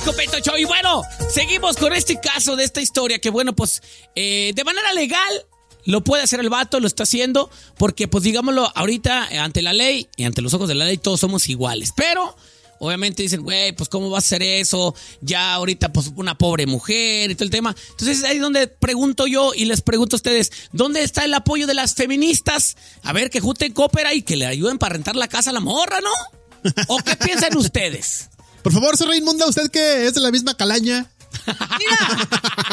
Copeto Show. Y bueno, seguimos con este caso de esta historia que, bueno, pues, de manera legal lo puede hacer el vato, lo está haciendo, porque, pues, digámoslo, ahorita, ante la ley y ante los ojos de la ley, todos somos iguales. Pero, obviamente dicen, güey, pues, ¿cómo va a ser eso? Ya ahorita, pues, una pobre mujer y todo el tema. Entonces, ahí es donde pregunto yo y les pregunto a ustedes, ¿dónde está el apoyo de las feministas? A ver, que junten cópera y que le ayuden para rentar la casa a la morra, ¿no? ¿O qué piensan ustedes? Por favor, señor Raimundo, usted que es de la misma calaña. Mira,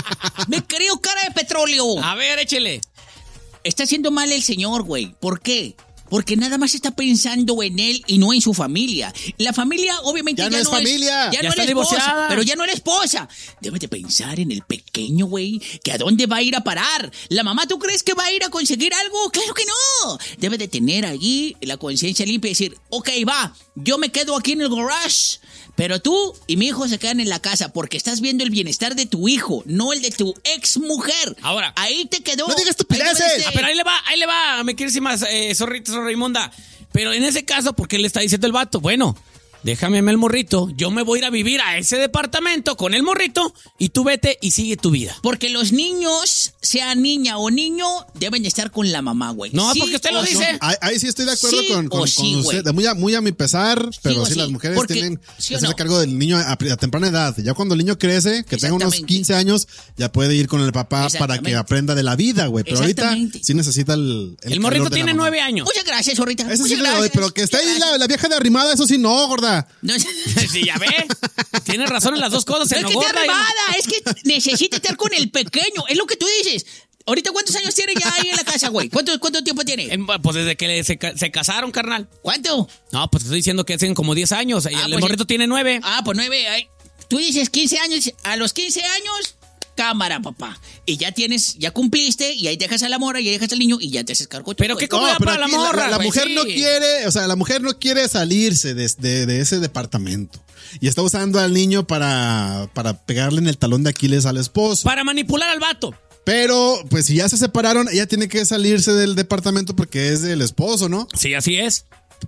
me creo cara de petróleo. A ver, échele. Está haciendo mal el señor, güey. ¿Por qué? Porque nada más está pensando en él y no en su familia. La familia, obviamente, ya no es familia. Ya no está es esposa, divorciada. pero ya no es la esposa. Debe de pensar en el pequeño, güey, que a dónde va a ir a parar. La mamá, ¿tú crees que va a ir a conseguir algo? ¡Claro que no! Debe de tener allí la conciencia limpia y decir, ok, va, yo me quedo aquí en el garage, pero tú y mi hijo se quedan en la casa porque estás viendo el bienestar de tu hijo, no el de tu ex mujer. Ahora, ahí te quedó. No digas estupideces. Pero ahí le va, me quiere decir más, zorrito, Raimonda. Pero en ese caso, ¿por qué le está diciendo el vato? Bueno, déjame el morrito, yo me voy a ir a vivir a ese departamento con el morrito y tú vete y sigue tu vida. Porque los niños, sea niña o niño, deben de estar con la mamá, güey. No, Sí porque usted o lo no. dice. Ahí sí estoy de acuerdo Sí con o sí, usted. güey. Muy a mi pesar, pero o sí, sí. las mujeres Porque, tienen ¿sí que o hacerse no? cargo del niño a temprana edad. Ya cuando el niño crece, que tenga unos Exactamente. 15 años, ya puede ir con el papá para que Exactamente. aprenda de la vida, güey. Pero ahorita Exactamente. sí necesita el El morrito calor de la tiene mamá. 9 años. Muchas gracias, zorrita. Eso sí Muchas le doy, gracias. pero que esté ahí Muchas gracias. la vieja de arrimada, eso sí no, gorda. No, Sí, ya ve. Tiene razón en las dos cosas. no Se es que esté engorda y- arrimada, es que necesita estar con el pequeño. Es lo que tú dices. Ahorita, ¿cuántos años tiene ya ahí en la casa, güey? ¿Cuánto tiempo tiene? Pues desde que se casaron, carnal. ¿Cuánto? No, pues te estoy diciendo que hacen como 10 años. Y el pues morrito tiene 9. Ah, pues 9. Tú dices 15 años. A los 15 años, cámara, papá. Y ya cumpliste, y ahí dejas a la morra, y ahí dejas al niño, y ya te haces cargo tú, Pero güey. qué comodidad pero para la aquí morra. la güey, mujer sí. no quiere, o sea, la mujer no quiere salirse de ese departamento. Y está usando al niño para pegarle en el talón de Aquiles al esposo. Para manipular al vato. Pero, pues si ya se separaron, ella tiene que salirse del departamento porque es del esposo, ¿no? Sí, así es.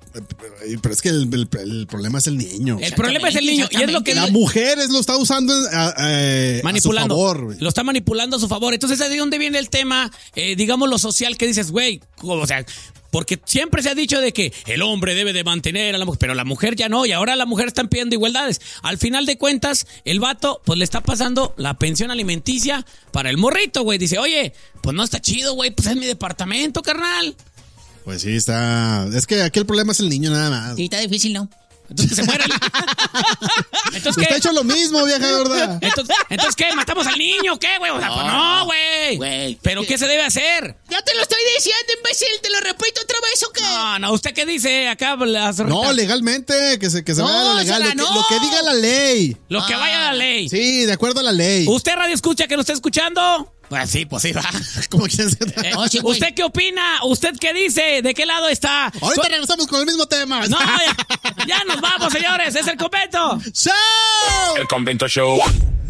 Pero es que el problema es el niño. El problema es el niño. Y es lo que La mujer lo está usando manipulando. a su favor, güey. Lo está manipulando a su favor. Entonces, ¿de dónde viene el tema, digamos, lo social que dices, güey? O sea, porque siempre se ha dicho de que el hombre debe de mantener a la mujer, pero la mujer ya no, y ahora la mujer están pidiendo igualdades. Al final de cuentas, el vato, pues le está pasando la pensión alimenticia para el morrito, güey. Dice, oye, pues no está chido, güey, pues es mi departamento, carnal. Pues sí, está. Es que aquí el problema es el niño nada más. Sí, está difícil, ¿no? Entonces que se muera. Entonces, Usted ¿qué? ha hecho lo mismo, vieja gorda. Entonces, ¿qué? ¿Matamos al niño o qué, güey? O sea, pues no, güey. Güey. ¿Pero qué se debe hacer? Ya te lo estoy diciendo, imbécil. ¿Te lo repito otra vez o qué? No, ¿usted qué dice acá? No, legalmente, que se No, vaya a lo legal. Sara, Lo no. que diga la ley. Lo que vaya a la ley. Sí, de acuerdo a la ley. ¿Usted radio escucha que nos está escuchando? Pues sí, va. Como quien se... No, sí, güey. ¿Usted qué opina? ¿Usted qué dice? ¿De qué lado está? Ahorita regresamos con el mismo tema. No, ya nos vamos, señores. Es el Copeto. ¡Chao! El Convento Show.